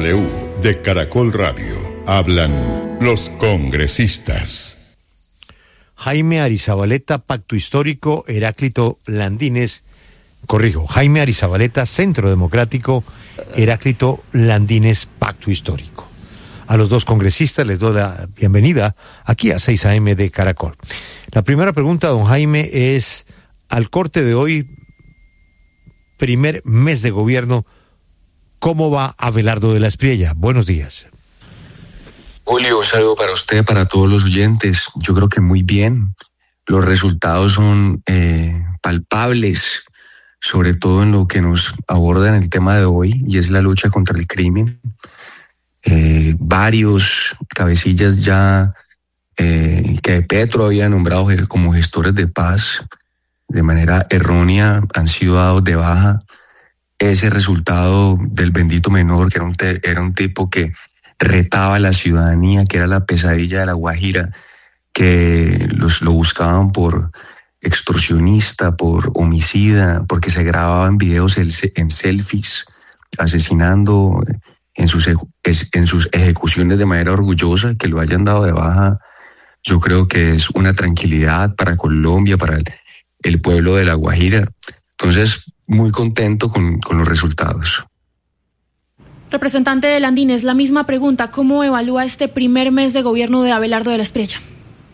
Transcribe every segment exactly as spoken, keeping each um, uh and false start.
W de Caracol Radio. Hablan los congresistas. Jaime Arizabaleta, Pacto Histórico, Heráclito Landines, corrijo, Jaime Arizabaleta, Centro Democrático, Heráclito Landines, Pacto Histórico. A los dos congresistas les doy la bienvenida aquí a seis A M de Caracol. La primera pregunta, don Jaime, es, al corte de hoy, primer mes de gobierno, ¿cómo va Abelardo de la Espriella? Buenos días. Julio, un saludo para usted, para todos los oyentes. Yo creo que muy bien. Los resultados son eh, palpables, sobre todo en lo que nos aborda en el tema de hoy, y es la lucha contra el crimen. Eh, varios cabecillas ya eh, que Petro había nombrado como gestores de paz de manera errónea han sido dados de baja. Ese resultado del bendito menor, que era un, te, era un tipo que retaba a la ciudadanía, que era la pesadilla de la Guajira, que los, lo buscaban por extorsionista, por homicida, porque se grababan videos en selfies, asesinando en sus, en sus ejecuciones de manera orgullosa. Que lo hayan dado de baja, yo creo que es una tranquilidad para Colombia, para el, el pueblo de la Guajira. Entonces, muy contento con, con los resultados. Representante de Landines, la misma pregunta, ¿cómo evalúa este primer mes de gobierno de Abelardo de la Espriella?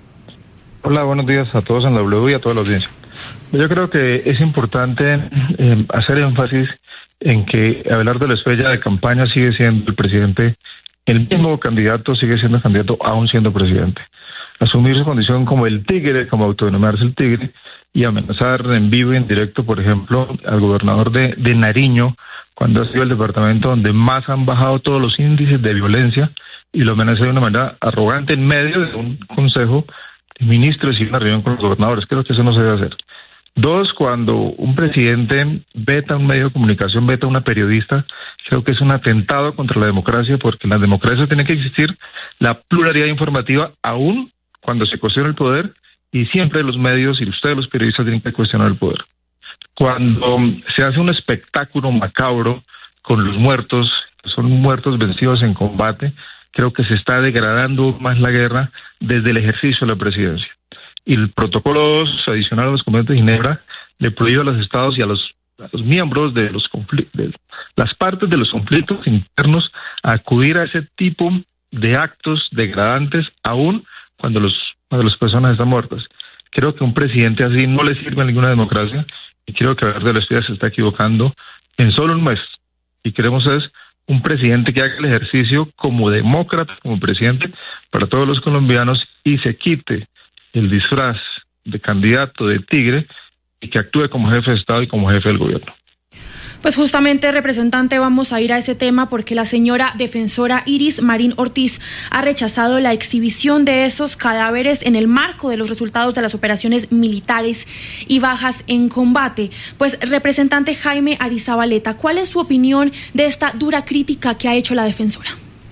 Hola, buenos días a todos en la W y a toda la audiencia. Yo creo que es importante eh, hacer énfasis en que Abelardo de la Espriella de campaña sigue siendo el presidente, el mismo candidato sigue siendo candidato aún siendo presidente. Asumir su condición como el tigre, como autodenominarse el tigre, y amenazar en vivo y en directo, por ejemplo, al gobernador de, de Nariño, cuando ha sido el departamento donde más han bajado todos los índices de violencia, y lo amenaza de una manera arrogante en medio de un consejo de ministros y una reunión con los gobernadores. Creo que eso no se debe hacer. Dos, cuando un presidente veta un medio de comunicación, veta a una periodista, creo que es un atentado contra la democracia, porque en la democracia tiene que existir la pluralidad informativa, aún cuando se cuestiona el poder, y siempre los medios y ustedes los periodistas tienen que cuestionar el poder. Cuando se hace un espectáculo macabro con los muertos, que son muertos vencidos en combate, creo que se está degradando más la guerra desde el ejercicio de la presidencia. Y el protocolo dos, adicional a los convenios de Ginebra, le prohíbe a los estados y a los, a los miembros de los conflictos, de las partes de los conflictos internos, a acudir a ese tipo de actos degradantes, aún cuando, los, cuando las personas están muertas. Creo que un presidente así no le sirve a ninguna democracia, y creo que Abelardo de la Espriella se está equivocando en solo un mes. Y queremos es un presidente que haga el ejercicio como demócrata, como presidente para todos los colombianos, y se quite el disfraz de candidato de tigre y que actúe como jefe de Estado y como jefe del gobierno. Pues justamente, representante, vamos a ir a ese tema porque la señora defensora Iris Marín Ortiz ha rechazado la exhibición de esos cadáveres en el marco de los resultados de las operaciones militares y bajas en combate. Pues, representante Jaime Arizabaleta, ¿cuál es su opinión de esta dura crítica que ha hecho la defensora?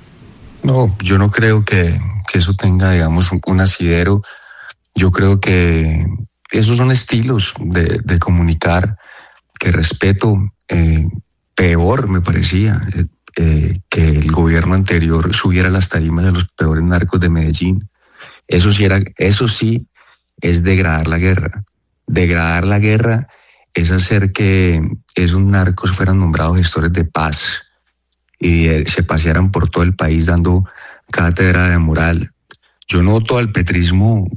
No, yo no creo que, que eso tenga, digamos, un, un asidero. Yo creo que esos son estilos de, de comunicar que respeto. Eh, peor me parecía eh, eh, que el gobierno anterior subiera las tarimas de los peores narcos de Medellín. Eso sí era, eso sí es degradar la guerra. Degradar la guerra es hacer que esos narcos fueran nombrados gestores de paz y eh, se pasearan por todo el país dando cátedra de moral. Yo noto al petrismo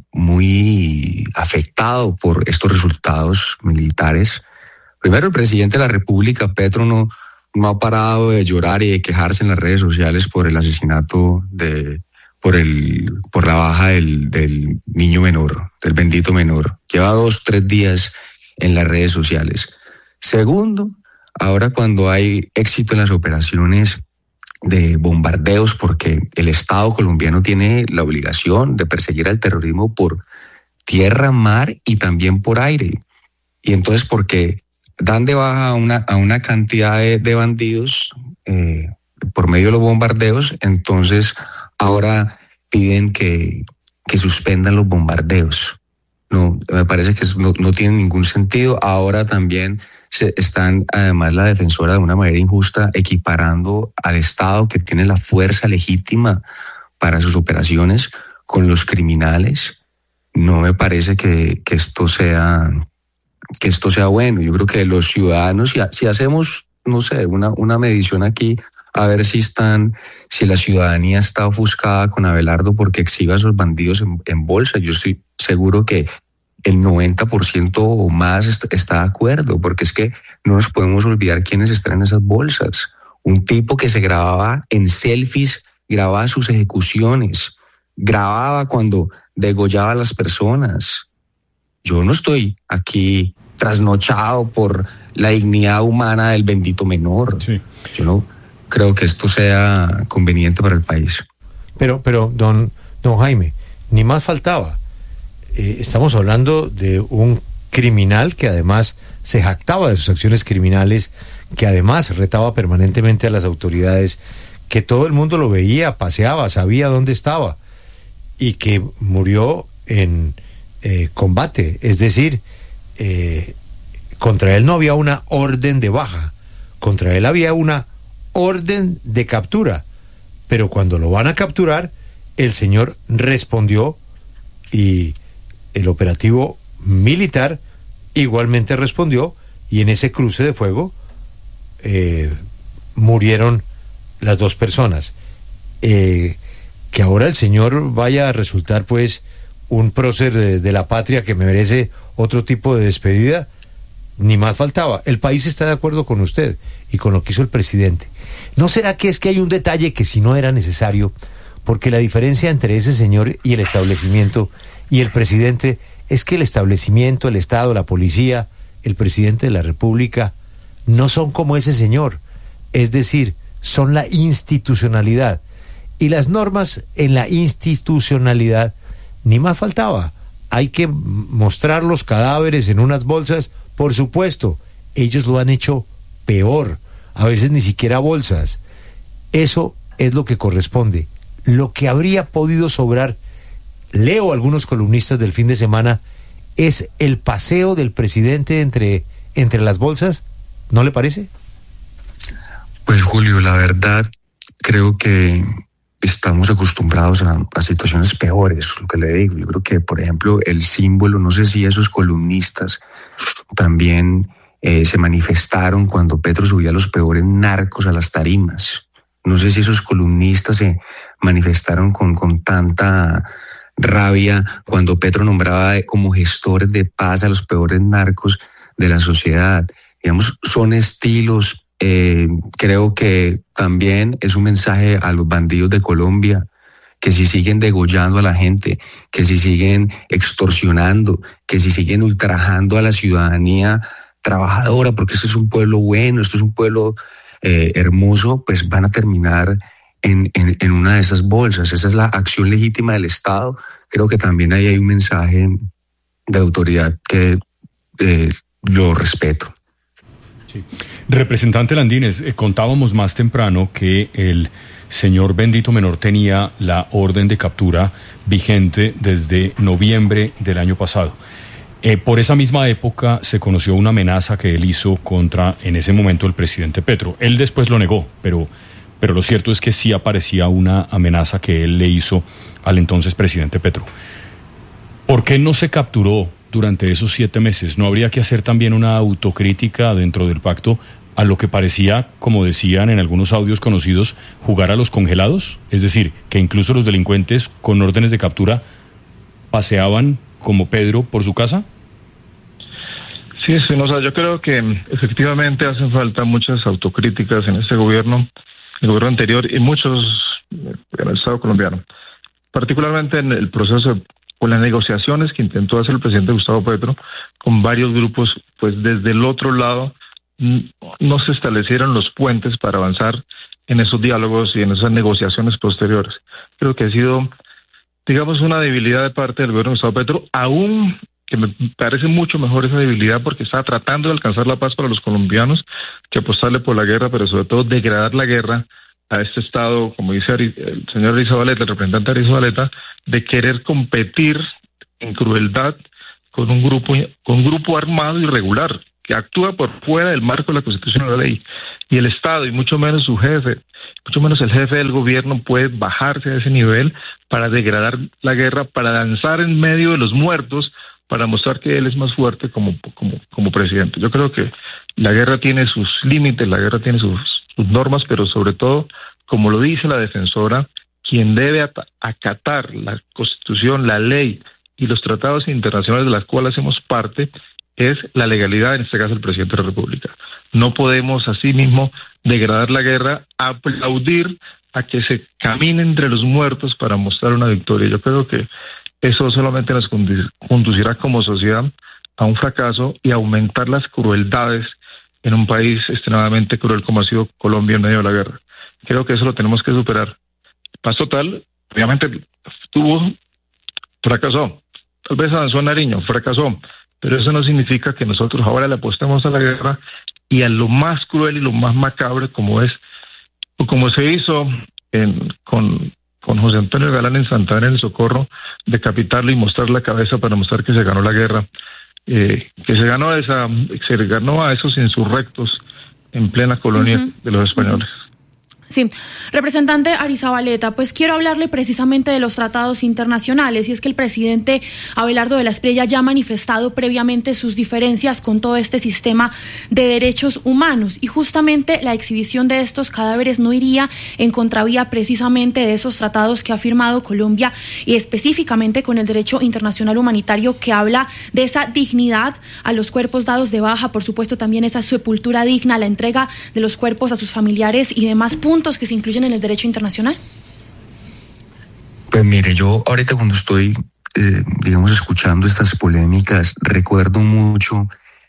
muy afectado por estos resultados militares. Primero, el presidente de la República, Petro, no, no ha parado de llorar y de quejarse en las redes sociales por el asesinato, de, por el, por la baja del, del niño menor, del bendito menor. Lleva dos, tres días en las redes sociales. Segundo, ahora cuando hay éxito en las operaciones de bombardeos, porque el Estado colombiano tiene la obligación de perseguir al terrorismo por tierra, mar y también por aire. Y entonces, porque dan de baja a una, a una cantidad de, de bandidos eh, por medio de los bombardeos, entonces ahora piden que, que suspendan los bombardeos. No, me parece que no, no tiene ningún sentido. Ahora también se están, además, la defensora de una manera injusta equiparando al Estado, que tiene la fuerza legítima para sus operaciones, con los criminales. No me parece que, que esto sea que esto sea bueno. Yo creo que los ciudadanos, si, si hacemos, no sé, una, una medición aquí, a ver si están, si la ciudadanía está ofuscada con Abelardo porque exhiba a esos bandidos en, en bolsa. Yo estoy seguro que el noventa por ciento o más está, está de acuerdo, porque es que no nos podemos olvidar quiénes están en esas bolsas. Un tipo que se grababa en selfies, grababa sus ejecuciones, grababa cuando degollaba a las personas. Yo no estoy aquí trasnochado por la dignidad humana del bendito menor. Sí. Yo no creo que esto sea conveniente para el país. Pero, pero, don, don Jaime, ni más faltaba. Eh, estamos hablando de un criminal que además se jactaba de sus acciones criminales, que además retaba permanentemente a las autoridades, que todo el mundo lo veía, paseaba, sabía dónde estaba, y que murió en eh, combate. Es decir, eh, contra él no había una orden de baja, contra él había una orden de captura, pero cuando lo van a capturar, el señor respondió y el operativo militar igualmente respondió, y en ese cruce de fuego eh, murieron las dos personas. Eh, que ahora el señor vaya a resultar pues un prócer de, de la patria que merece otro tipo de despedida, ni más faltaba. El país está de acuerdo con usted y con lo que hizo el presidente. ¿No será que es que hay un detalle que si no era necesario? Porque la diferencia entre ese señor y el establecimiento y el presidente es que el establecimiento, el Estado, la policía, el presidente de la República no son como ese señor. Es decir, son la institucionalidad. Y las normas en la institucionalidad, ni más faltaba. Hay que mostrar los cadáveres en unas bolsas, por supuesto. Ellos lo han hecho peor, a veces ni siquiera bolsas. Eso es lo que corresponde. Lo que habría podido sobrar, leo algunos columnistas del fin de semana, es el paseo del presidente entre, entre las bolsas. ¿No le parece? Pues Julio, la verdad, creo que estamos acostumbrados a, a situaciones peores, lo que le digo. Yo creo que, por ejemplo, el símbolo, no sé si esos columnistas también eh, se manifestaron cuando Petro subía a los peores narcos a las tarimas. No sé si esos columnistas se manifestaron con, con tanta rabia cuando Petro nombraba como gestores de paz a los peores narcos de la sociedad. Digamos, son estilos. Eh, creo que también es un mensaje a los bandidos de Colombia, que si siguen degollando a la gente, que si siguen extorsionando, que si siguen ultrajando a la ciudadanía trabajadora, porque este es un pueblo bueno, esto es un pueblo eh, hermoso, pues van a terminar en, en, en una de esas bolsas. Esa es la acción legítima del Estado. Creo que también ahí hay un mensaje de autoridad que eh, lo respeto. Sí. Representante Landines, eh, contábamos más temprano que el señor Bendito Menor tenía la orden de captura vigente desde noviembre del año pasado. Eh, por esa misma época se conoció una amenaza que él hizo contra, en ese momento, el presidente Petro. Él después lo negó, pero, pero lo cierto es que sí aparecía una amenaza que él le hizo al entonces presidente Petro. ¿Por qué no se capturó durante esos siete meses? ¿No habría que hacer también una autocrítica dentro del pacto a lo que parecía, como decían en algunos audios conocidos, jugar a los congelados? Es decir, que incluso los delincuentes con órdenes de captura paseaban como Pedro por su casa. Sí, sí, no, o sea, yo creo que efectivamente hacen falta muchas autocríticas en este gobierno, el gobierno anterior y muchos en el Estado colombiano, particularmente en el proceso con las negociaciones que intentó hacer el presidente Gustavo Petro con varios grupos. Pues desde el otro lado no se establecieron los puentes para avanzar en esos diálogos y en esas negociaciones posteriores. Creo que ha sido, digamos, una debilidad de parte del gobierno de Gustavo Petro, aún que me parece mucho mejor esa debilidad porque está tratando de alcanzar la paz para los colombianos que apostarle por la guerra, pero sobre todo degradar la guerra a este Estado, como dice el señor Arizabaleta, el representante Arizabaleta, de querer competir en crueldad con un grupo, con un grupo armado irregular que actúa por fuera del marco de la Constitución y la ley. Y el Estado, y mucho menos su jefe, mucho menos el jefe del gobierno, puede bajarse a ese nivel para degradar la guerra, para danzar en medio de los muertos, para mostrar que él es más fuerte como, como, como presidente. Yo creo que la guerra tiene sus límites, la guerra tiene sus, sus normas, pero sobre todo, como lo dice la defensora, quien debe acatar la Constitución, la ley y los tratados internacionales de los cuales hacemos parte es la legalidad, en este caso el presidente de la República. No podemos asimismo degradar la guerra, aplaudir a que se camine entre los muertos para mostrar una victoria. Yo creo que eso solamente nos conducirá como sociedad a un fracaso y a aumentar las crueldades en un país extremadamente cruel como ha sido Colombia en medio de la guerra. Creo que eso lo tenemos que superar. Paz total, obviamente tuvo, fracasó. Tal vez avanzó Nariño, fracasó. Pero eso no significa que nosotros ahora le apostemos a la guerra y a lo más cruel y lo más macabro como es, o como se hizo en, con, con José Antonio Galán en Santana en el Socorro, decapitarlo y mostrar la cabeza para mostrar que se ganó la guerra, eh, que se ganó esa, se ganó a esos insurrectos en plena colonia uh-huh. de los españoles. Sí, representante Arizabaleta, pues quiero hablarle precisamente de los tratados internacionales, y es que el presidente Abelardo de la Espriella ya ha manifestado previamente sus diferencias con todo este sistema de derechos humanos, y justamente la exhibición de estos cadáveres no iría en contravía precisamente de esos tratados que ha firmado Colombia, y específicamente con el derecho internacional humanitario que habla de esa dignidad a los cuerpos dados de baja, por supuesto también esa sepultura digna, la entrega de los cuerpos a sus familiares y demás puntos que se incluyen en el derecho internacional. Pues mire, yo ahorita cuando estoy, eh, digamos, escuchando estas polémicas, recuerdo mucho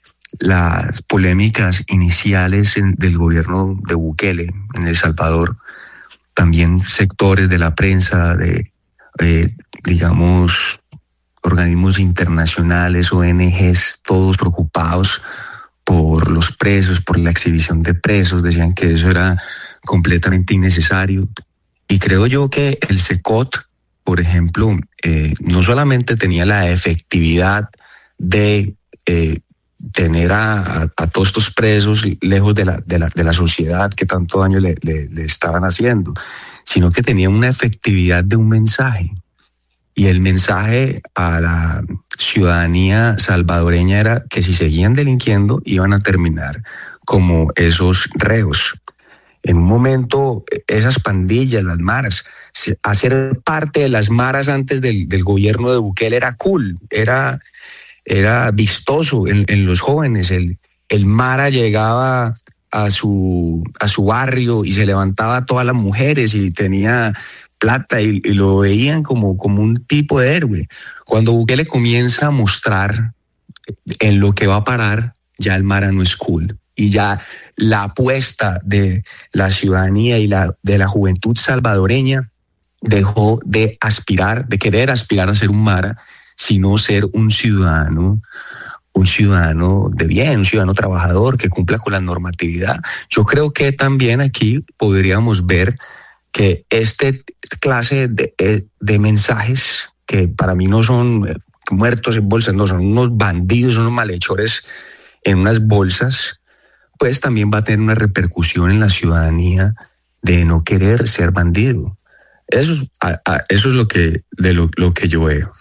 las polémicas iniciales en, del gobierno de Bukele en El Salvador. También sectores de la prensa, de, eh, digamos, organismos internacionales, O N Ges, todos preocupados por los presos, por la exhibición de presos, decían que eso era completamente innecesario. Y creo yo que el SECOT, por ejemplo, eh, no solamente tenía la efectividad de eh, tener a, a, a todos estos presos lejos de la, de la, de la sociedad que tanto daño le, le, le estaban haciendo, sino que tenía una efectividad de un mensaje. Y el mensaje a la ciudadanía salvadoreña era que si seguían delinquiendo iban a terminar como esos reos. En un momento, esas pandillas, las maras, hacer parte de las maras antes del, del gobierno de Bukele era cool, era, era vistoso en, en los jóvenes. El, el mara llegaba a su, a su barrio y se levantaba a todas las mujeres y tenía plata y, y lo veían como, como un tipo de héroe. Cuando Bukele comienza a mostrar en lo que va a parar, ya el mara no es cool. Y ya la apuesta de la ciudadanía y la, de la juventud salvadoreña dejó de aspirar, de querer aspirar a ser un mara, sino ser un ciudadano, un ciudadano de bien, un ciudadano trabajador que cumpla con la normatividad. Yo creo que también aquí podríamos ver que este clase de, de mensajes, que para mí no son muertos en bolsas, no, son unos bandidos, unos malhechores en unas bolsas, pues también va a tener una repercusión en la ciudadanía de no querer ser bandido. Eso es, a, a, eso es lo que, de lo, lo que yo veo.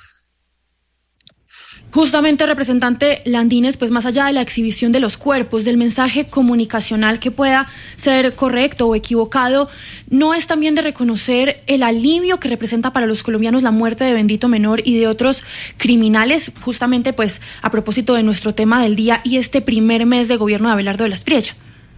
Justamente, representante Landines, pues más allá de la exhibición de los cuerpos, del mensaje comunicacional que pueda ser correcto o equivocado, ¿no es también de reconocer el alivio que representa para los colombianos la muerte de Bendito Menor y de otros criminales, justamente pues a propósito de nuestro tema del día y este primer mes de gobierno de Abelardo de la Espriella?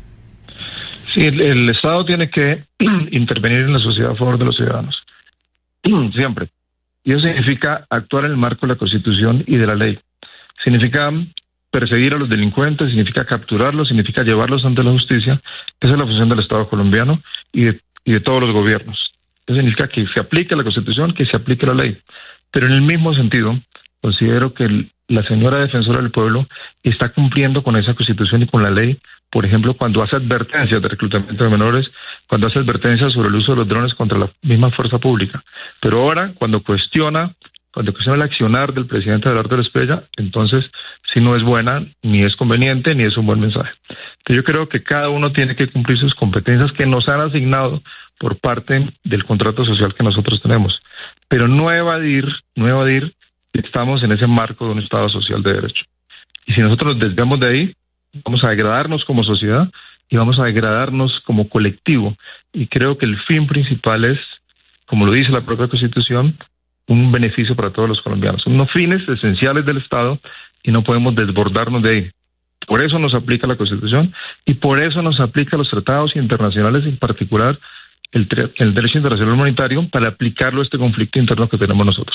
Sí, el, el Estado tiene que intervenir en la sociedad a favor de los ciudadanos, siempre. Y eso significa actuar en el marco de la Constitución y de la ley. Significa perseguir a los delincuentes, significa capturarlos, significa llevarlos ante la justicia. Esa es la función del Estado colombiano y de, y de todos los gobiernos. Eso significa que se aplique la Constitución, que se aplique la ley. Pero en el mismo sentido, considero que el, la señora defensora del pueblo está cumpliendo con esa Constitución y con la ley. Por ejemplo, cuando hace advertencias de reclutamiento de menores, cuando hace advertencias sobre el uso de los drones contra la misma fuerza pública. Pero ahora, cuando cuestiona cuando cuestiona el accionar del presidente Abelardo de la Espriella, entonces si no es buena, ni es conveniente, ni es un buen mensaje. Entonces yo creo que cada uno tiene que cumplir sus competencias que nos han asignado por parte del contrato social que nosotros tenemos, pero no evadir, no evadir que estamos en ese marco de un Estado social de derecho. Y si nosotros nos desviamos de ahí, vamos a degradarnos como sociedad y vamos a degradarnos como colectivo. Y creo que el fin principal es, como lo dice la propia Constitución, un beneficio para todos los colombianos. Son unos fines esenciales del Estado y no podemos desbordarnos de ahí. Por eso nos aplica la Constitución y por eso nos aplica los tratados internacionales, en particular el, el derecho internacional humanitario, para aplicarlo a este conflicto interno que tenemos nosotros.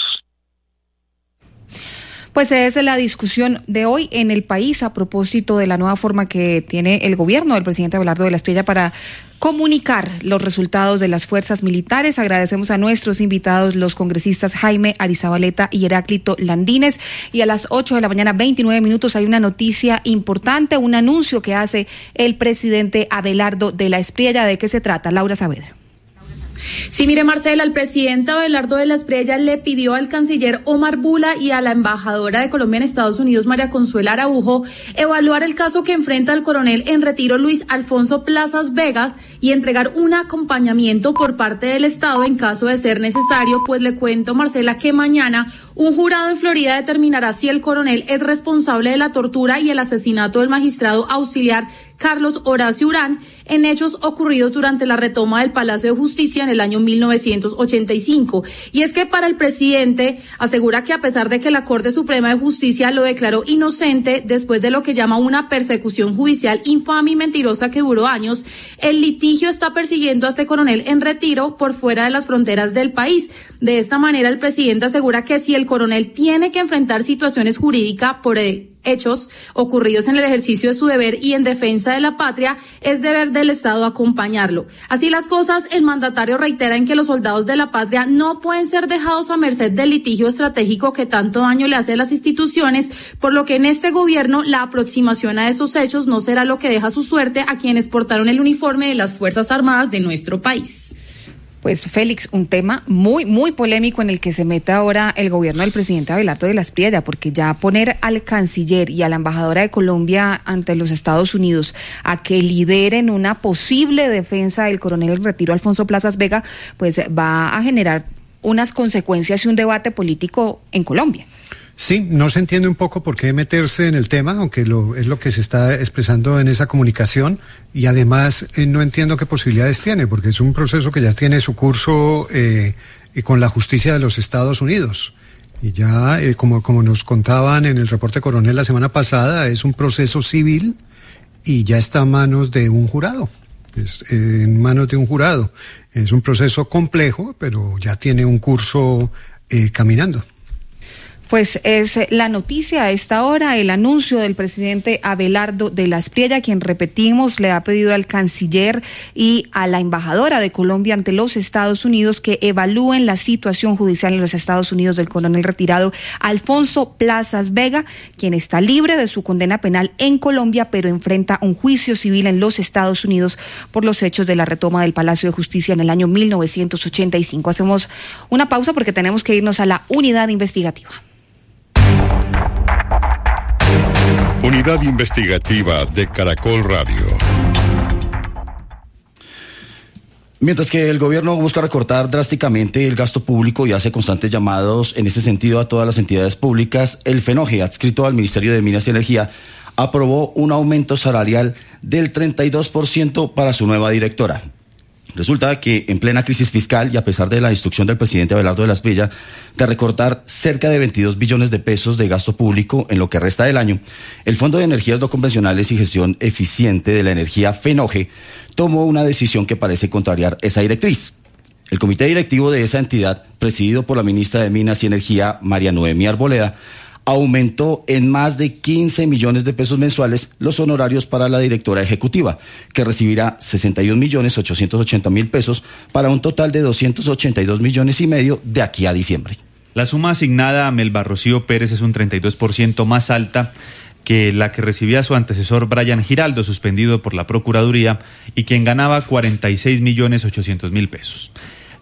Pues esa es la discusión de hoy en el país a propósito de la nueva forma que tiene el gobierno del presidente Abelardo de la Espriella para comunicar los resultados de las fuerzas militares. Agradecemos a nuestros invitados, los congresistas Jaime Arizabaleta y Heráclito Landines. Y a las ocho de la mañana, veintinueve minutos, hay una noticia importante, un anuncio que hace el presidente Abelardo de la Espriella. ¿De qué se trata? Laura Saavedra. Sí, mire, Marcela, el presidente Abelardo de la Espriella le pidió al canciller Omar Bula y a la embajadora de Colombia en Estados Unidos, María Consuela Araujo, evaluar el caso que enfrenta el coronel en retiro Luis Alfonso Plazas Vega y entregar un acompañamiento por parte del Estado en caso de ser necesario. Pues le cuento, Marcela, que mañana un jurado en Florida determinará si el coronel es responsable de la tortura y el asesinato del magistrado auxiliar Carlos Horacio Urán en hechos ocurridos durante la retoma del Palacio de Justicia en el año mil novecientos ochenta y cinco. Y es que para el presidente asegura que a pesar de que la Corte Suprema de Justicia lo declaró inocente después de lo que llama una persecución judicial infame y mentirosa que duró años, el litigio está persiguiendo a este coronel en retiro por fuera de las fronteras del país. De esta manera, el presidente asegura que si el coronel tiene que enfrentar situaciones jurídicas por eh, hechos ocurridos en el ejercicio de su deber y en defensa de la patria, es deber del Estado acompañarlo. Así las cosas, el mandatario reitera en que los soldados de la patria no pueden ser dejados a merced del litigio estratégico que tanto daño le hace a las instituciones, por lo que en este gobierno la aproximación a esos hechos no será lo que deja su suerte a quienes portaron el uniforme de las Fuerzas Armadas de nuestro país. Pues Félix, un tema muy, muy polémico en el que se mete ahora el gobierno del presidente Abelardo de la Espriella, porque ya poner al canciller y a la embajadora de Colombia ante los Estados Unidos a que lideren una posible defensa del coronel en retiro Alfonso Plazas Vega, pues va a generar unas consecuencias y un debate político en Colombia. Sí, no se entiende un poco por qué meterse en el tema, aunque lo, es lo que se está expresando en esa comunicación, y además eh, no entiendo qué posibilidades tiene, porque es un proceso que ya tiene su curso eh, con la justicia de los Estados Unidos. Y ya, eh, como, como nos contaban en el reporte coronel la semana pasada, es un proceso civil y ya está a manos de un jurado. Es, eh, en manos de un jurado. Es un proceso complejo, pero ya tiene un curso eh, caminando. Pues es la noticia a esta hora, el anuncio del presidente Abelardo de la Espriella, quien, repetimos, le ha pedido al canciller y a la embajadora de Colombia ante los Estados Unidos que evalúen la situación judicial en los Estados Unidos del coronel retirado Alfonso Plazas Vega, quien está libre de su condena penal en Colombia, pero enfrenta un juicio civil en los Estados Unidos por los hechos de la retoma del Palacio de Justicia en el año mil novecientos ochenta y cinco. Hacemos una pausa porque tenemos que irnos a la unidad investigativa. Unidad Investigativa de Caracol Radio. Mientras que el gobierno busca recortar drásticamente el gasto público y hace constantes llamados en ese sentido a todas las entidades públicas, el FENOGE, adscrito al Ministerio de Minas y Energía, aprobó un aumento salarial del treinta y dos por ciento para su nueva directora. Resulta que en plena crisis fiscal y a pesar de la instrucción del presidente Abelardo de la Espriella de recortar cerca de veintidós billones de pesos de gasto público en lo que resta del año, el Fondo de Energías No Convencionales y Gestión Eficiente de la Energía, FENOGE, tomó una decisión que parece contrariar esa directriz. El comité directivo de esa entidad, presidido por la ministra de Minas y Energía, María Noemí Arboleda, aumentó en más de quince millones de pesos mensuales los honorarios para la directora ejecutiva, que recibirá sesenta y un millones ochocientos ochenta mil pesos para un total de doscientos ochenta y dos millones y medio de aquí a diciembre. La suma asignada a Melba Rocío Pérez es un treinta y dos por ciento más alta que la que recibía su antecesor Brian Giraldo, suspendido por la Procuraduría, y quien ganaba cuarenta y seis millones ochocientos mil pesos.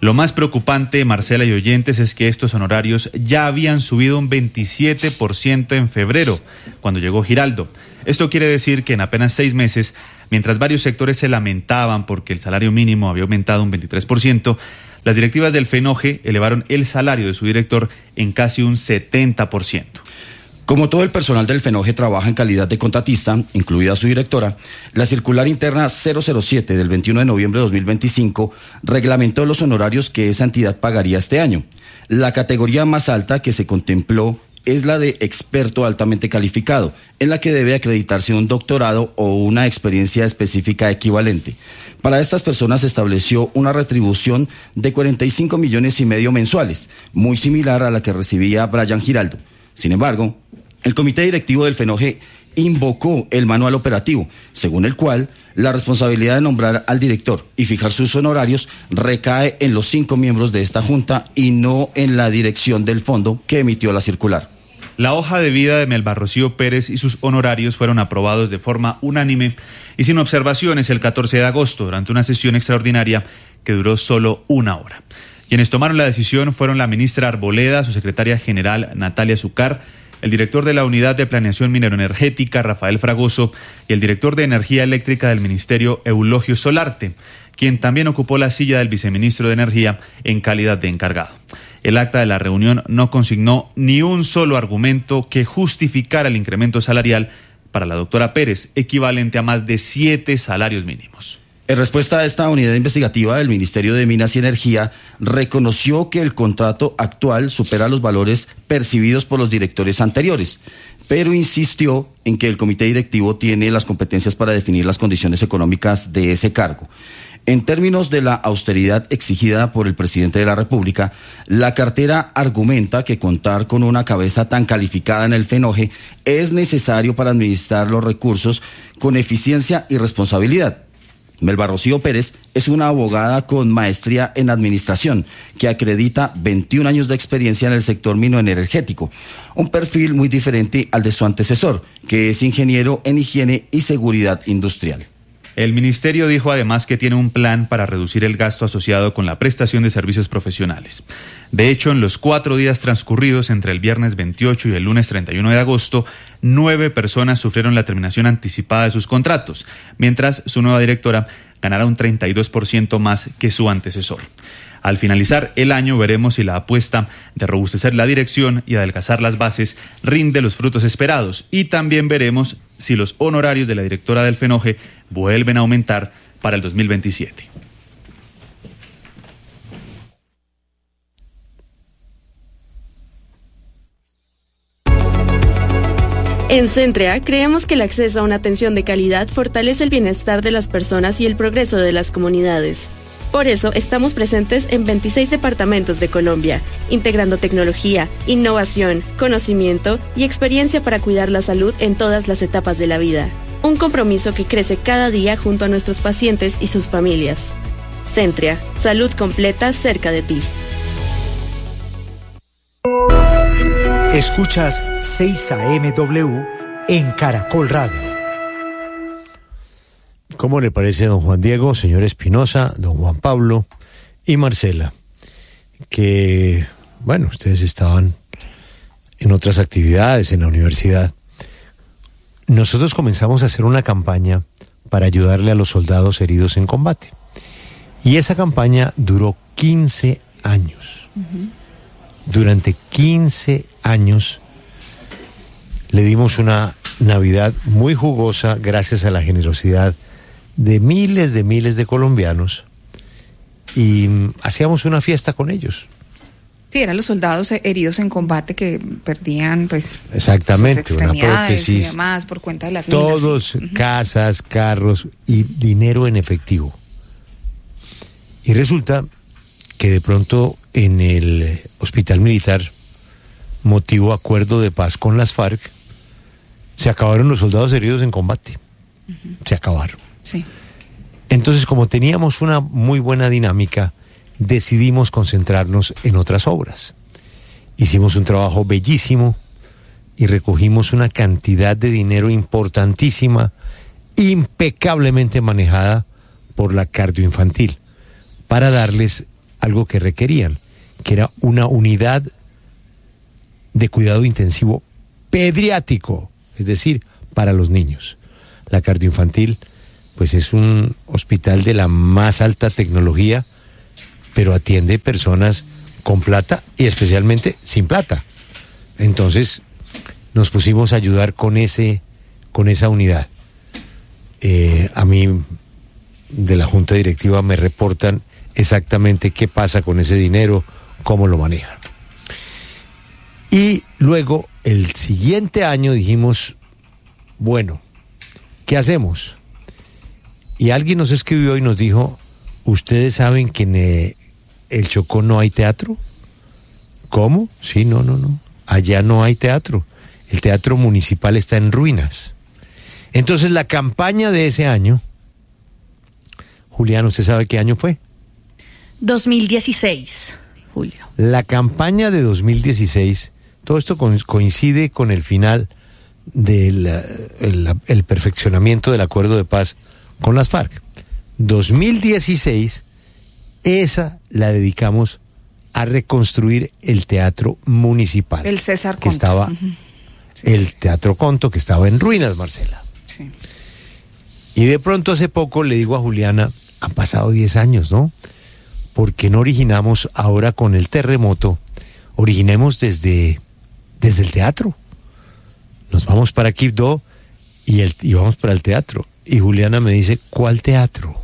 Lo más preocupante, Marcela y oyentes, es que estos honorarios ya habían subido un veintisiete por ciento en febrero, cuando llegó Giraldo. Esto quiere decir que en apenas seis meses, mientras varios sectores se lamentaban porque el salario mínimo había aumentado un veintitrés por ciento, las directivas del FENOGE elevaron el salario de su director en casi un setenta por ciento. Como todo el personal del FENOGE trabaja en calidad de contratista, incluida su directora, la circular interna cero cero siete del veintiuno de noviembre de dos mil veinticinco reglamentó los honorarios que esa entidad pagaría este año. La categoría más alta que se contempló es la de experto altamente calificado, en la que debe acreditarse un doctorado o una experiencia específica equivalente. Para estas personas se estableció una retribución de cuarenta y cinco millones y medio mensuales, muy similar a la que recibía Bryan Giraldo. Sin embargo, el comité directivo del FENOGE invocó el manual operativo, según el cual la responsabilidad de nombrar al director y fijar sus honorarios recae en los cinco miembros de esta junta y no en la dirección del fondo que emitió la circular. La hoja de vida de Melba Rocío Pérez y sus honorarios fueron aprobados de forma unánime y sin observaciones el catorce de agosto durante una sesión extraordinaria que duró solo una hora. Quienes tomaron la decisión fueron la ministra Arboleda, su secretaria general Natalia Zucar, el director de la Unidad de Planeación Mineroenergética Rafael Fragoso y el director de Energía Eléctrica del Ministerio Eulogio Solarte, quien también ocupó la silla del viceministro de Energía en calidad de encargado. El acta de la reunión no consignó ni un solo argumento que justificara el incremento salarial para la doctora Pérez, equivalente a más de siete salarios mínimos. En respuesta a esta unidad investigativa, el Ministerio de Minas y Energía reconoció que el contrato actual supera los valores percibidos por los directores anteriores, pero insistió en que el comité directivo tiene las competencias para definir las condiciones económicas de ese cargo. En términos de la austeridad exigida por el presidente de la República, la cartera argumenta que contar con una cabeza tan calificada en el FENOGE es necesario para administrar los recursos con eficiencia y responsabilidad. Melba Rocío Pérez es una abogada con maestría en administración que acredita veintiún años de experiencia en el sector mineroenergético, un perfil muy diferente al de su antecesor, que es ingeniero en higiene y seguridad industrial. El ministerio dijo además que tiene un plan para reducir el gasto asociado con la prestación de servicios profesionales. De hecho, en los cuatro días transcurridos entre el viernes veintiocho y el lunes treinta y uno de agosto, nueve personas sufrieron la terminación anticipada de sus contratos, mientras su nueva directora ganará un treinta y dos por ciento más que su antecesor. Al finalizar el año veremos si la apuesta de robustecer la dirección y adelgazar las bases rinde los frutos esperados, y también veremos si los honorarios de la directora del FENOGE vuelven a aumentar para el dos mil veintisiete. En Centrea creemos que el acceso a una atención de calidad fortalece el bienestar de las personas y el progreso de las comunidades. Por eso estamos presentes en veintiséis departamentos de Colombia, integrando tecnología, innovación, conocimiento y experiencia para cuidar la salud en todas las etapas de la vida. Un compromiso que crece cada día junto a nuestros pacientes y sus familias. Centrea, salud completa cerca de ti. Escuchas seis A M W en Caracol Radio. ¿Cómo le parece, don Juan Diego, señor Espinosa, don Juan Pablo y Marcela? Que, bueno, ustedes estaban en otras actividades en la universidad. Nosotros comenzamos a hacer una campaña para ayudarle a los soldados heridos en combate. Y esa campaña duró quince años. Uh-huh. Durante quince años le dimos una Navidad muy jugosa gracias a la generosidad de miles de miles de colombianos, y hacíamos una fiesta con ellos. Sí, eran los soldados heridos en combate que perdían, pues, exactamente, sus una prótesis y demás por cuenta de las todos, minas. casas, carros y dinero en efectivo. Y resulta que de pronto en el hospital militar, motivo acuerdo de paz con las FARC, se acabaron los soldados heridos en combate. Uh-huh. Se acabaron. Sí. Entonces, como teníamos una muy buena dinámica, decidimos concentrarnos en otras obras. Hicimos un trabajo bellísimo y recogimos una cantidad de dinero importantísima, impecablemente manejada por la cardioinfantil, para darles algo que requerían, que era una unidad de cuidado intensivo pediátrico, es decir, para los niños. La cardioinfantil, pues es un hospital de la más alta tecnología, pero atiende personas con plata y especialmente sin plata. Entonces, nos pusimos a ayudar con ese, con esa unidad. Eh, a mí, de la Junta Directiva, me reportan exactamente qué pasa con ese dinero, cómo lo manejan. Y luego, el siguiente año dijimos, bueno, ¿qué hacemos? Y alguien nos escribió y nos dijo, ¿ustedes saben que en eh, el Chocó no hay teatro? ¿Cómo? Sí, no, no, no. Allá no hay teatro. El teatro municipal está en ruinas. Entonces la campaña de ese año, Julián, ¿usted sabe qué año fue? dos mil dieciséis, Julio. La campaña de dos mil dieciséis, todo esto coincide con el final del el, el perfeccionamiento del acuerdo de paz con las FARC. dos mil dieciséis, esa la dedicamos a reconstruir el teatro municipal. El César Conto. Que estaba, uh-huh. sí, el sí. Teatro Conto, que estaba en ruinas, Marcela. Sí. Y de pronto hace poco le digo a Juliana, han pasado diez años, ¿no? ¿Por qué no originamos ahora con el terremoto? Originemos desde, desde el teatro. Nos vamos para Quibdó y, el, y vamos para el teatro. Y Juliana me dice, ¿cuál teatro?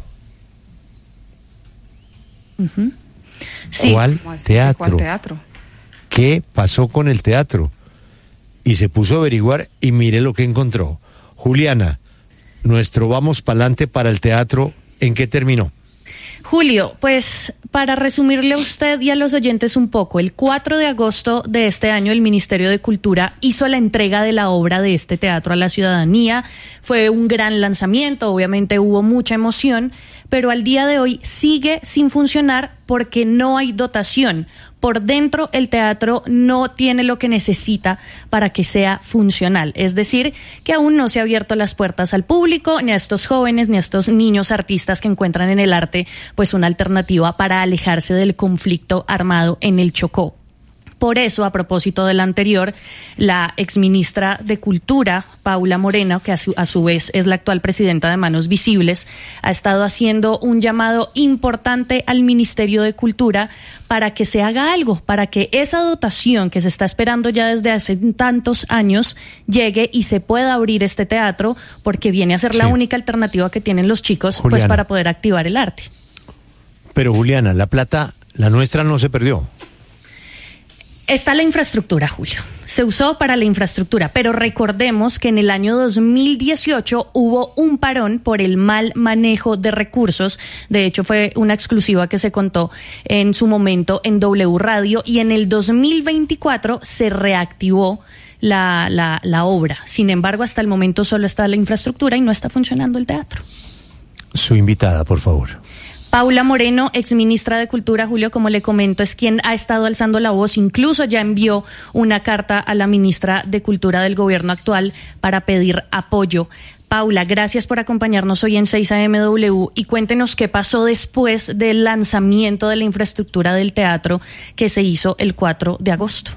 Uh-huh. Sí. ¿Cuál teatro? ¿Cuál teatro? ¿Qué pasó con el teatro? Y se puso a averiguar y mire lo que encontró. Juliana, nuestro vamos pa'lante para el teatro, ¿en qué terminó? Julio, pues para resumirle a usted y a los oyentes un poco, el cuatro de agosto de este año el Ministerio de Cultura hizo la entrega de la obra de este teatro a la ciudadanía. Fue un gran lanzamiento, obviamente hubo mucha emoción, pero al día de hoy sigue sin funcionar porque no hay dotación. Por dentro el teatro no tiene lo que necesita para que sea funcional. Es decir, que aún no se ha abierto las puertas al público, ni a estos jóvenes, ni a estos niños artistas que encuentran en el arte pues una alternativa para alejarse del conflicto armado en el Chocó. Por eso, a propósito del anterior, la exministra de Cultura, Paula Moreno, que a su, a su vez es la actual presidenta de Manos Visibles, ha estado haciendo un llamado importante al Ministerio de Cultura para que se haga algo, para que esa dotación que se está esperando ya desde hace tantos años llegue y se pueda abrir este teatro, porque viene a ser sí. la única alternativa que tienen los chicos Juliana, pues para poder activar el arte. Pero Juliana, la plata, la nuestra no se perdió. Está la infraestructura, Julio. Se usó para la infraestructura, pero recordemos que en el año dos mil dieciocho hubo un parón por el mal manejo de recursos. De hecho, fue una exclusiva que se contó en su momento en W Radio, y en el dos mil veinticuatro se reactivó la, la, la obra. Sin embargo, hasta el momento solo está la infraestructura y no está funcionando el teatro. Su invitada, por favor. Paula Moreno, exministra de Cultura, Julio, como le comento, es quien ha estado alzando la voz, incluso ya envió una carta a la ministra de Cultura del gobierno actual para pedir apoyo. Paula, gracias por acompañarnos hoy en seis A M W y cuéntenos qué pasó después del lanzamiento de la infraestructura del teatro que se hizo el cuatro de agosto.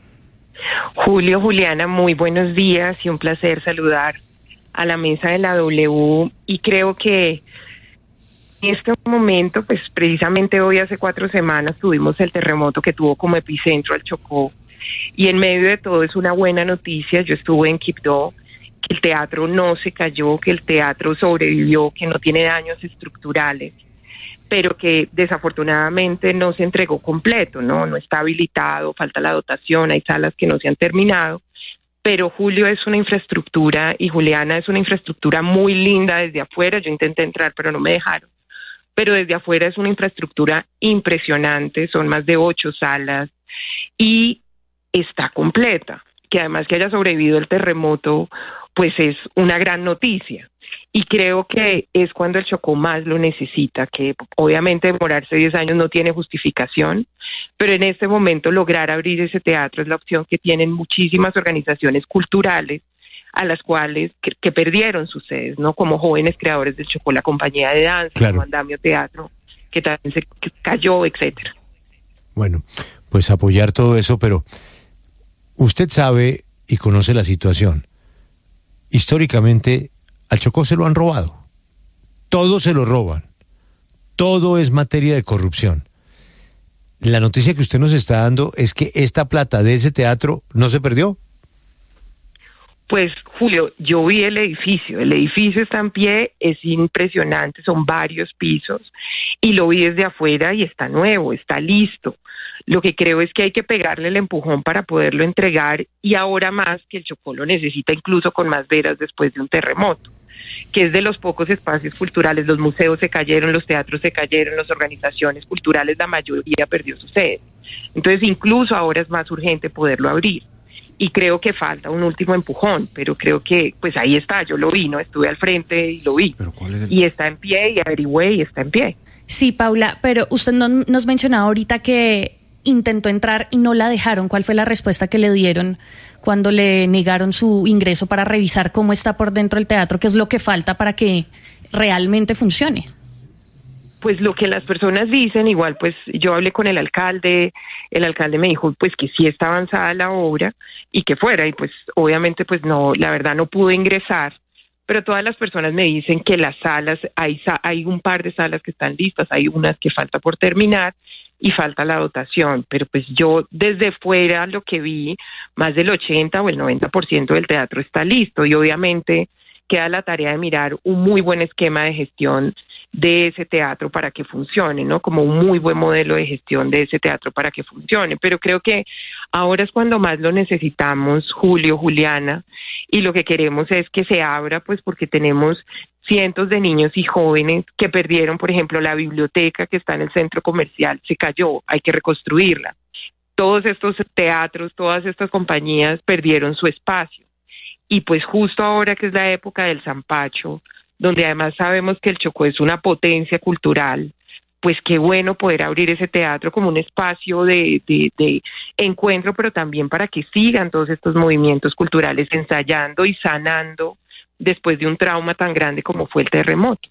Julio, Juliana, muy buenos días y un placer saludar a la mesa de la W, y creo que en este momento, pues precisamente hoy hace cuatro semanas tuvimos el terremoto que tuvo como epicentro al Chocó, y en medio de todo es una buena noticia. Yo estuve en Quibdó, que el teatro no se cayó, que el teatro sobrevivió, que no tiene daños estructurales, pero que desafortunadamente no se entregó completo, no, no está habilitado, falta la dotación, hay salas que no se han terminado. Pero Julio, es una infraestructura, y Juliana, es una infraestructura muy linda desde afuera. Yo intenté entrar, pero no me dejaron. Pero desde afuera es una infraestructura impresionante, son más de ocho salas y está completa. Que además que haya sobrevivido el terremoto, pues es una gran noticia. Y creo que es cuando el Chocó más lo necesita, que obviamente demorarse diez años no tiene justificación, pero en este momento lograr abrir ese teatro es la opción que tienen muchísimas organizaciones culturales a las cuales que, que perdieron sus sedes, ¿no? Como Jóvenes Creadores del Chocó, la compañía de danza, claro. como Andamio Teatro, que también se cayó, etcétera. Bueno, pues apoyar todo eso, pero usted sabe y conoce la situación. Históricamente al Chocó se lo han robado. Todo se lo roban. Todo es materia de corrupción. La noticia que usted nos está dando es que esta plata de ese teatro no se perdió. Pues, Julio, yo vi el edificio. El edificio está en pie, es impresionante, son varios pisos, y lo vi desde afuera y está nuevo, está listo. Lo que creo es que hay que pegarle el empujón para poderlo entregar, y ahora más que el Chocó lo necesita incluso con más veras después de un terremoto, que es de los pocos espacios culturales. Los museos se cayeron, los teatros se cayeron, las organizaciones culturales, la mayoría perdió su sede. Entonces, incluso ahora es más urgente poderlo abrir. Y creo que falta un último empujón, pero creo que, pues ahí está, yo lo vi, ¿no? Estuve al frente y lo vi. ¿Pero cuál es el... Y está en pie, y averigüé, y está en pie. Sí, Paula, pero usted no, nos mencionaba ahorita que intentó entrar y no la dejaron. ¿Cuál fue la respuesta que le dieron cuando le negaron su ingreso para revisar cómo está por dentro el teatro? ¿Qué es lo que falta para que realmente funcione? Pues lo que las personas dicen, igual pues yo hablé con el alcalde, el alcalde me dijo pues que sí está avanzada la obra y que fuera, y pues obviamente pues no, la verdad no pude ingresar, pero todas las personas me dicen que las salas, hay, hay un par de salas que están listas, hay unas que falta por terminar y falta la dotación, pero pues yo desde fuera lo que vi, más del ochenta o el noventa por ciento del teatro está listo, y obviamente queda la tarea de mirar un muy buen esquema de gestión de ese teatro para que funcione, ¿no? Como un muy buen modelo de gestión de ese teatro para que funcione. Pero creo que ahora es cuando más lo necesitamos, Julio, Juliana, y lo que queremos es que se abra, pues porque tenemos cientos de niños y jóvenes que perdieron, por ejemplo, la biblioteca que está en el centro comercial, se cayó, hay que reconstruirla. Todos estos teatros, todas estas compañías perdieron su espacio. Y pues justo ahora que es la época del Sanpacho, donde además sabemos que el Chocó es una potencia cultural, pues qué bueno poder abrir ese teatro como un espacio de, de, de encuentro, pero también para que sigan todos estos movimientos culturales ensayando y sanando después de un trauma tan grande como fue el terremoto.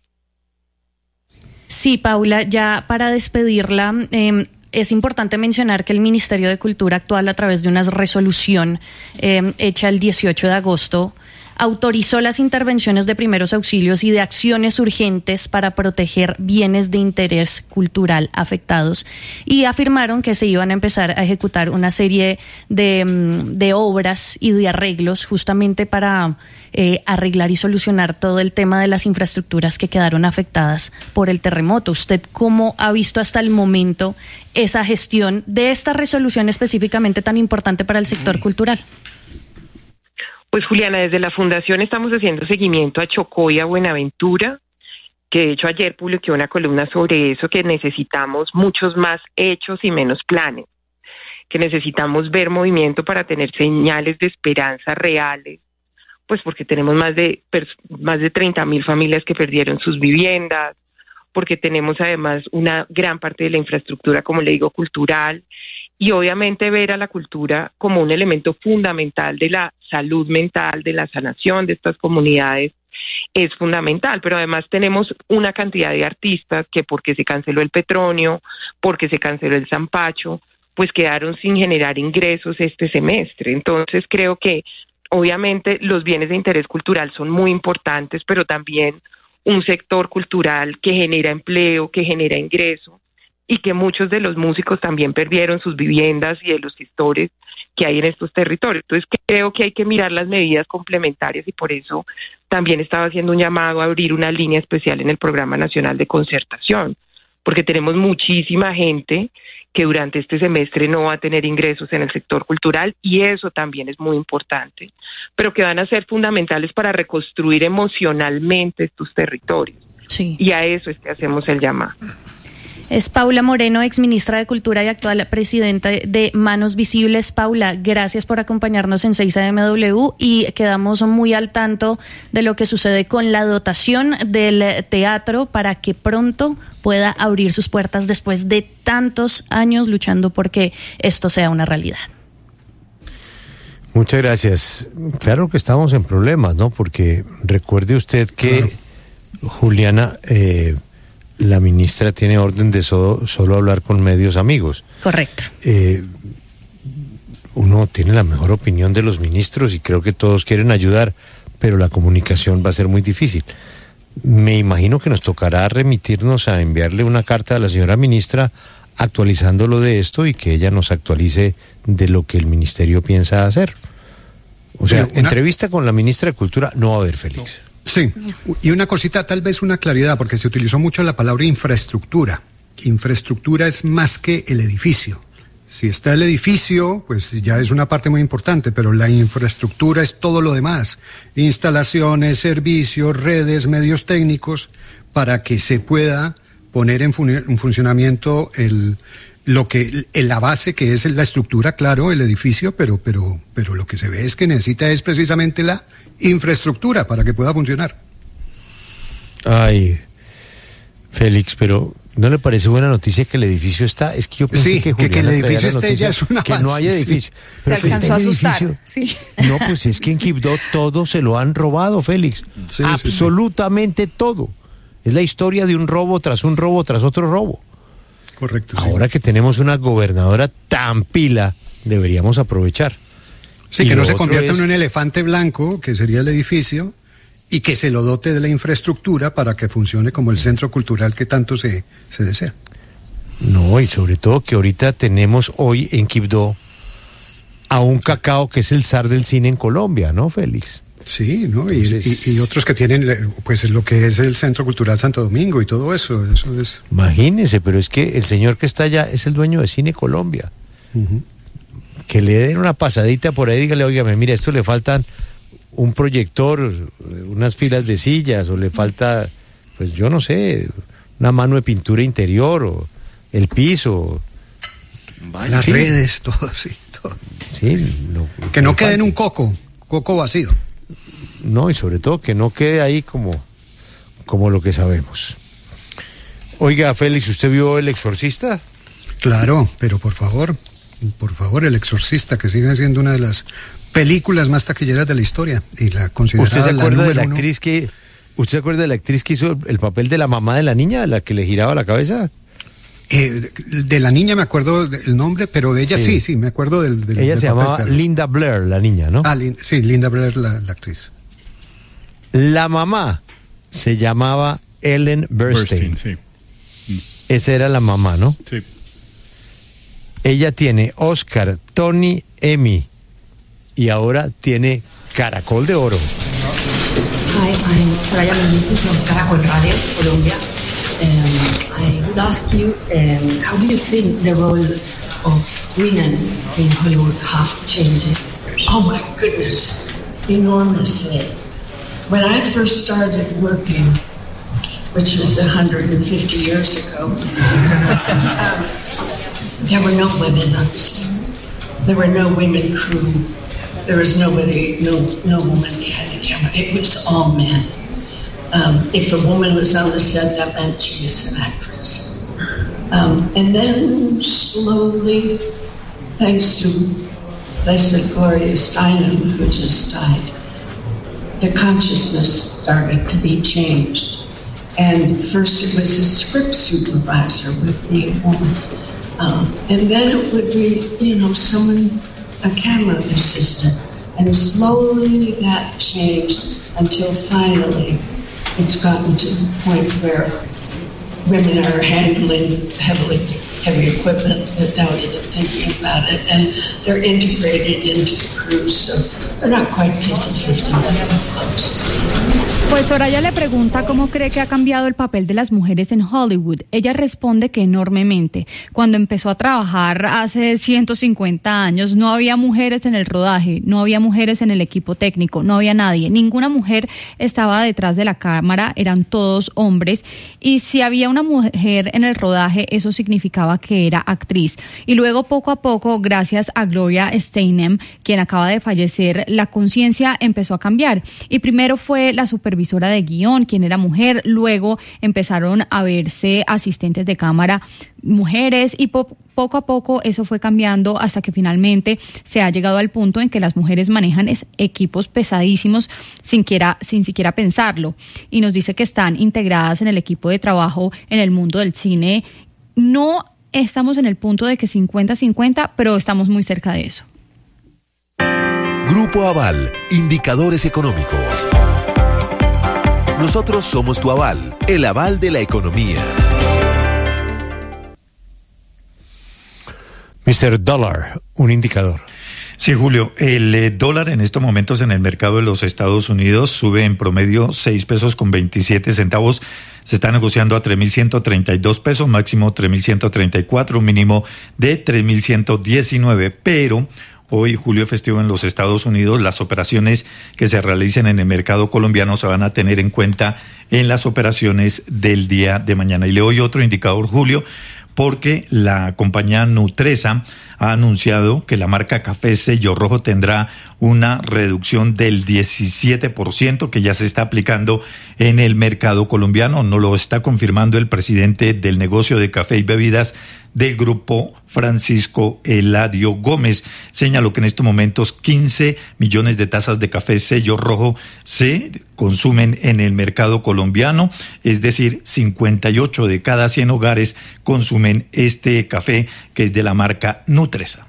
Sí, Paula, ya para despedirla, eh, es importante mencionar que el Ministerio de Cultura actual, a través de una resolución eh, hecha el dieciocho de agosto, autorizó las intervenciones de primeros auxilios y de acciones urgentes para proteger bienes de interés cultural afectados, y afirmaron que se iban a empezar a ejecutar una serie de, de obras y de arreglos justamente para eh, arreglar y solucionar todo el tema de las infraestructuras que quedaron afectadas por el terremoto. ¿Usted cómo ha visto hasta el momento esa gestión de esta resolución específicamente tan importante para el sector cultural? Pues Juliana, desde la Fundación estamos haciendo seguimiento a Chocó y a Buenaventura, que de hecho ayer publiqué una columna sobre eso, que necesitamos muchos más hechos y menos planes, que necesitamos ver movimiento para tener señales de esperanza reales, pues porque tenemos más de más de treinta mil familias que perdieron sus viviendas, porque tenemos además una gran parte de la infraestructura, como le digo, cultural, y obviamente ver a la cultura como un elemento fundamental de la salud mental, de la sanación de estas comunidades, es fundamental. Pero además tenemos una cantidad de artistas que, porque se canceló el Petronio, porque se canceló el Sanpacho, pues quedaron sin generar ingresos este semestre. Entonces creo que obviamente los bienes de interés cultural son muy importantes, pero también un sector cultural que genera empleo, que genera ingreso, y que muchos de los músicos también perdieron sus viviendas, y de los gestores que hay en estos territorios. Entonces creo que hay que mirar las medidas complementarias, y por eso también estaba haciendo un llamado a abrir una línea especial en el Programa Nacional de Concertación, porque tenemos muchísima gente que durante este semestre no va a tener ingresos en el sector cultural, y eso también es muy importante, pero que van a ser fundamentales para reconstruir emocionalmente estos territorios. Sí. Y a eso es que hacemos el llamado. Es Paula Moreno, exministra de Cultura y actual presidenta de Manos Visibles. Paula, gracias por acompañarnos en seis A M W, y quedamos muy al tanto de lo que sucede con la dotación del teatro para que pronto pueda abrir sus puertas después de tantos años luchando porque esto sea una realidad. Muchas gracias. Claro que estamos en problemas, ¿no? Porque recuerde usted que, Juliana, eh, la ministra tiene orden de so, solo hablar con medios amigos. Correcto. Eh, uno tiene la mejor opinión de los ministros y creo que todos quieren ayudar, pero la comunicación va a ser muy difícil. Me imagino que nos tocará remitirnos a enviarle una carta a la señora ministra actualizándolo de esto y que ella nos actualice de lo que el ministerio piensa hacer. O sea, una... entrevista con la ministra de Cultura no va a haber, Félix. Sí, y una cosita, tal vez una claridad, porque se utilizó mucho la palabra infraestructura. Infraestructura es más que el edificio. Si está el edificio, pues ya es una parte muy importante, pero la infraestructura es todo lo demás. Instalaciones, servicios, redes, medios técnicos, para que se pueda poner en, fun- en funcionamiento el, lo que, la base que es la estructura, claro, el edificio, pero, pero, pero lo que se ve es que necesita es precisamente la infraestructura para que pueda funcionar. Ay, Félix, pero ¿no le parece buena noticia que el edificio está? Es que yo pensé sí, que, que, que el edificio esté ya es una que no haya edificio. Sí. Pero se alcanzó a asustar. Sí. No, pues es que en Quibdó todo se lo han robado, Félix. Sí, absolutamente sí, sí. todo. Es la historia de un robo tras un robo tras otro robo. Correcto. Ahora sí. que tenemos una gobernadora tan pila, deberíamos aprovechar. Sí, y que no se convierta es... en un elefante blanco, que sería el edificio, y que se lo dote de la infraestructura para que funcione como el centro cultural que tanto se, se desea. No, y sobre todo que ahorita tenemos hoy en Quibdó a un Cacao que es el zar del cine en Colombia, ¿no, Félix? Sí, ¿no? Y, Entonces, y, y otros que tienen, pues, lo que es el Centro Cultural Santo Domingo y todo eso. eso es... Imagínense, pero es que el señor que está allá es el dueño de Cine Colombia. Uh-huh. Que le den una pasadita por ahí, dígale, óigame, mira, esto le faltan un proyector, unas filas de sillas, o le falta, pues yo no sé, una mano de pintura interior, o el piso. Las sí. redes, todo, sí, todo. Sí, lo, que no quede en un coco, coco vacío. No, y sobre todo que no quede ahí como, como lo que sabemos. Oiga, Félix, ¿usted vio El Exorcista? Claro, pero por favor, por favor, El Exorcista, que sigue siendo una de las películas más taquilleras de la historia y la considerada. ¿Usted se acuerda la de la uno? actriz que, usted se acuerda de la actriz que hizo el papel de la mamá de la niña, la que le giraba la cabeza? Eh, de, de la niña me acuerdo el nombre, pero de ella sí, sí, sí me acuerdo del. del ella del se papel, llamaba claro. Linda Blair, la niña, ¿no? Ah, Lin, sí, Linda Blair, la, la actriz. La mamá se llamaba Ellen Burstyn. Burstyn, sí. Esa era la mamá, ¿no? Sí. Ella tiene Oscar, Tony, Emmy y ahora tiene Caracol de Oro. Hi, I'm Soraya Mendices from Caracol Radio, Colombia. Um, I would ask you, um, how do you think the role of women in Hollywood have changed? Oh my goodness, enormously. When I first started working, which was one hundred fifty years ago, um, there were no women on set. There were no women crew. There was nobody, no no woman behind the camera. It was all men. Um, if a woman was on the set, that meant she was an actress. Um, and then slowly, thanks to Blessed Gloria Steinem, who just died, the consciousness started to be changed. And first it was a script supervisor would be a woman. Um, and then it would be, you know, someone, a camera assistant. And slowly that changed until finally it's gotten to the point where women are handling heavily heavy equipment without even thinking about it, and they're integrated into the crew, so they're not quite fifty-fifty, but they're close. Pues Soraya le pregunta cómo cree que ha cambiado el papel de las mujeres en Hollywood. Ella responde que enormemente. Cuando empezó a trabajar hace ciento cincuenta años, no había mujeres en el rodaje, no había mujeres en el equipo técnico, no había nadie. Ninguna mujer estaba detrás de la cámara, eran todos hombres. Y si había una mujer en el rodaje, eso significaba pensaba que era actriz. Y luego, poco a poco, gracias a Gloria Steinem, quien acaba de fallecer, la conciencia empezó a cambiar. Y primero fue la supervisora de guión, quien era mujer, luego empezaron a verse asistentes de cámara mujeres y po- poco a poco eso fue cambiando hasta que finalmente se ha llegado al punto en que las mujeres manejan es- equipos pesadísimos sin, quiera, sin siquiera pensarlo. Y nos dice que están integradas en el equipo de trabajo en el mundo del cine. No estamos en el punto de que cincuenta cincuenta, pero estamos muy cerca de eso. Grupo Aval, indicadores económicos. Nosotros somos tu aval, el aval de la economía. mister Dollar, un indicador. Sí, Julio, el eh, dólar en estos momentos en el mercado de los Estados Unidos sube en promedio seis pesos con veintisiete centavos. Se está negociando a tres mil ciento treinta y dos pesos, máximo tres mil ciento treinta y cuatro, un mínimo de tres mil ciento diecinueve. Pero hoy, julio festivo en los Estados Unidos, las operaciones que se realicen en el mercado colombiano se van a tener en cuenta en las operaciones del día de mañana. Y le doy otro indicador, Julio, porque la compañía Nutresa ha anunciado que la marca Café Sello Rojo tendrá una reducción del diecisiete por ciento que ya se está aplicando en el mercado colombiano. No lo está confirmando el presidente del negocio de café y bebidas del grupo, Francisco Eladio Gómez. Señaló que en estos momentos quince millones de tazas de café Sello Rojo se consumen en el mercado colombiano, es decir, cincuenta y ocho de cada cien hogares consumen este café que es de la marca Nutresa.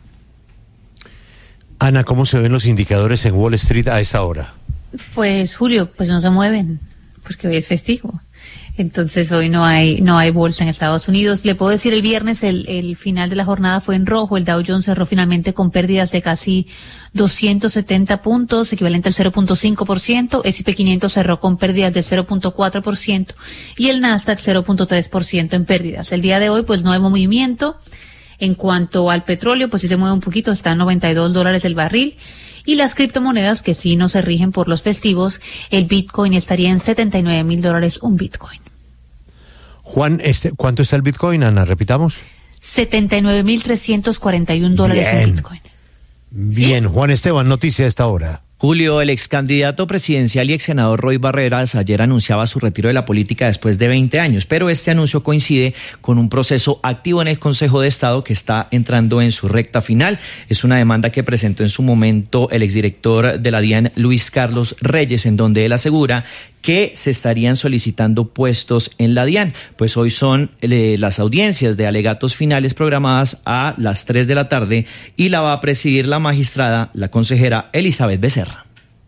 Ana, ¿cómo se ven los indicadores en Wall Street a esa hora? Pues Julio, pues no se mueven, porque hoy es festivo. Entonces hoy no hay no hay bolsa en Estados Unidos. Le puedo decir, el viernes el, el final de la jornada fue en rojo. El Dow Jones cerró finalmente con pérdidas de casi doscientos setenta puntos, equivalente al cero punto cinco por ciento. S and P quinientos cerró con pérdidas de cero punto cuatro por ciento y el Nasdaq cero punto tres por ciento en pérdidas. El día de hoy pues no hay movimiento. En cuanto al petróleo, pues sí se mueve un poquito, está a noventa y dos dólares el barril. Y las criptomonedas que sí no se rigen por los festivos, el Bitcoin estaría en setenta y nueve mil dólares un Bitcoin. Juan, este, ¿cuánto está el Bitcoin, Ana? Repitamos. setenta y nueve mil trescientos cuarenta y un dólares Bien. un Bitcoin. Bien, ¿sí? Juan Esteban, noticia a esta hora. Julio, el ex candidato presidencial y ex senador Roy Barreras ayer anunciaba su retiro de la política después de veinte años, pero este anuncio coincide con un proceso activo en el Consejo de Estado que está entrando en su recta final. Es una demanda que presentó en su momento el exdirector de la DIAN, Luis Carlos Reyes, en donde él asegura que se estarían solicitando puestos en la DIAN. Pues hoy son eh, las audiencias de alegatos finales programadas a las tres de la tarde y la va a presidir la magistrada, la consejera Elizabeth Becerra.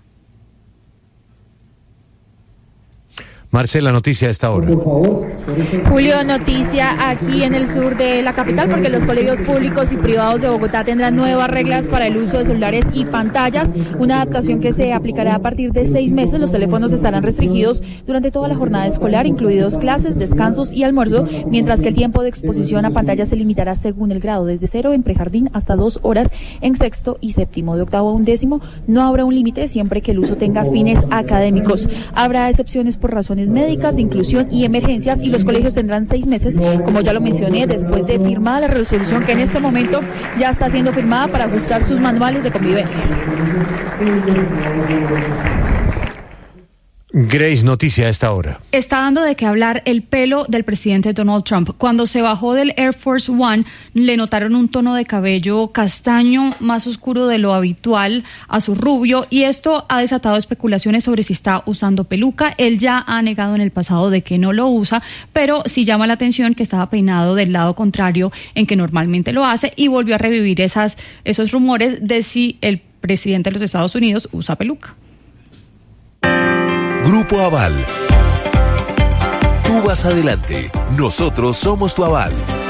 Marcela, noticia a esta hora. Julio, noticia aquí en el sur de la capital, porque los colegios públicos y privados de Bogotá tendrán nuevas reglas para el uso de celulares y pantallas, una adaptación que se aplicará a partir de seis meses. Los teléfonos estarán restringidos durante toda la jornada escolar, incluidos clases, descansos y almuerzo, mientras que el tiempo de exposición a pantallas se limitará según el grado, desde cero en prejardín hasta dos horas en sexto y séptimo. De octavo a undécimo no habrá un límite siempre que el uso tenga fines académicos. Habrá excepciones por razones médicas, de inclusión y emergencias, y los colegios tendrán seis meses, como ya lo mencioné, después de firmada la resolución que en este momento ya está siendo firmada para ajustar sus manuales de convivencia. Grace, noticia a esta hora. Está dando de qué hablar el pelo del presidente Donald Trump. Cuando se bajó del Air Force One, le notaron un tono de cabello castaño más oscuro de lo habitual a su rubio, y esto ha desatado especulaciones sobre si está usando peluca. Él ya ha negado en el pasado de que no lo usa, pero sí llama la atención que estaba peinado del lado contrario en que normalmente lo hace, y volvió a revivir esas, esos rumores de si el presidente de los Estados Unidos usa peluca. Grupo Aval. Tú vas adelante. Nosotros somos tu aval.